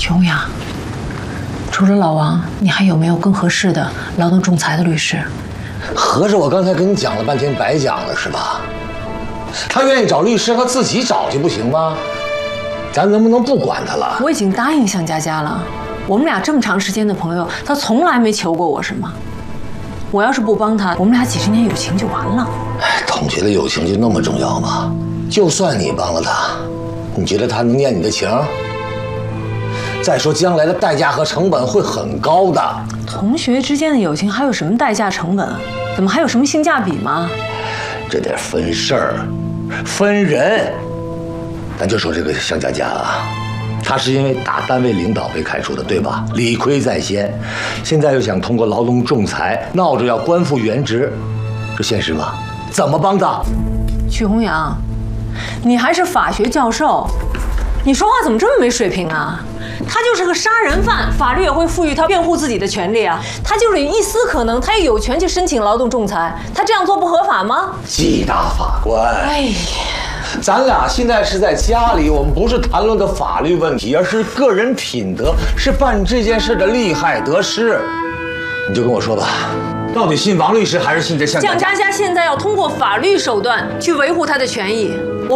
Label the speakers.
Speaker 1: 熊阳，除了老王，你还有没有更合适的劳动仲裁的律师？
Speaker 2: 合着我刚才跟你讲了半天白讲了是吧？他愿意找律师，他自己找去不行吗？咱能不能不管他了？
Speaker 1: 我已经答应向佳佳了，我们俩这么长时间的朋友，他从来没求过我什么。我要是不帮他，我们俩几十年友情就完了。
Speaker 2: 同学的友情就那么重要吗？就算你帮了他，你觉得他能念你的情？再说将来的代价和成本会很高的。
Speaker 1: 同学之间的友情还有什么代价成本？怎么还有什么性价比吗？
Speaker 2: 这得分事儿，分人。咱就说这个向佳佳啊，她是因为打单位领导被开除的，对吧？理亏在先，现在又想通过劳动仲裁闹着要官复原职，这现实吗？怎么帮她？
Speaker 1: 许宏阳，你还是法学教授，你说话怎么这么没水平啊？他就是个杀人犯，法律也会赋予他辩护自己的权利啊。他就是有一丝可能，他也有权去申请劳动仲裁。他这样做不合法吗？
Speaker 2: 季大法官，
Speaker 1: 哎呀，
Speaker 2: 咱俩现在是在家里，我们不是谈论的法律问题，而是个人品德，是办这件事的利害得失。你就跟我说吧，到底信王律师还是信这向佳佳？
Speaker 1: 向佳佳现在要通过法律手段去维护她的权益。